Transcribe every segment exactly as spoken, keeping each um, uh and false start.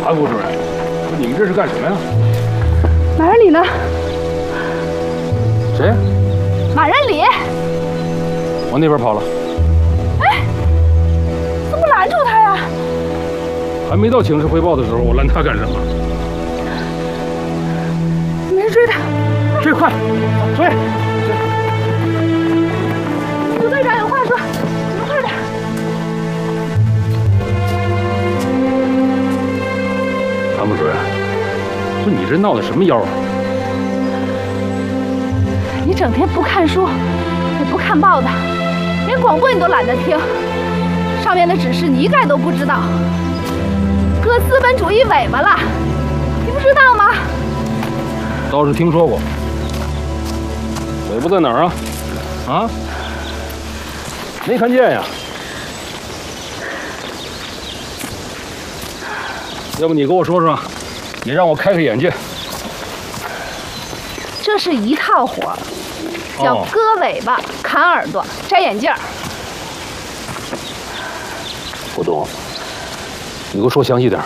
韩副主任，你们这是干什么呀？ 马仁礼呢？ 谁？ 马仁礼。 往那边跑了。 哎，怎么不拦住他呀？ 还没到请示汇报的时候，我拦他干什么？ 没人追他， 追快，追！ 副队长有话说，你们快点。 韩副主任，说你这闹的什么妖啊？ 你整天不看书，也不看报的，连广播你都懒得听，上面的指示你一概都不知道，割资本主义尾巴了，你不知道吗？ 倒是听说过。尾巴在哪儿啊？啊？没看见呀？要不你给我说说，也让我开开眼界。 这是一套活，叫割尾巴、砍耳朵、摘眼镜儿。 不懂，你给我说详细点。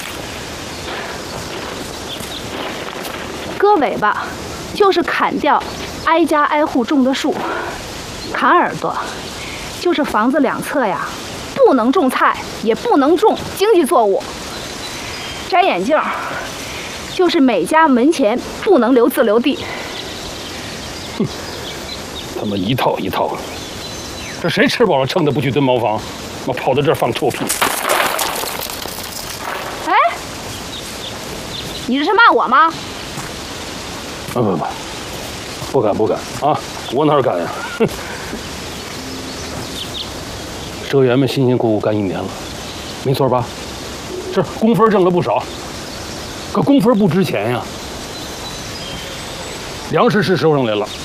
割尾巴就是砍掉挨家挨户种的树，砍耳朵就是房子两侧呀不能种菜，也不能种经济作物。摘眼镜就是每家门前不能留自留地。 哼，他妈一套一套的，这谁吃饱了撑的不去蹲茅房，妈跑到这儿放臭屁？ 哎，你这是骂我吗？ 不不不，不敢不敢啊！我哪敢呀？哼！社员们辛辛苦苦干一年了，没错吧？这工分挣了不少，可工分不值钱呀。粮食是收上来了，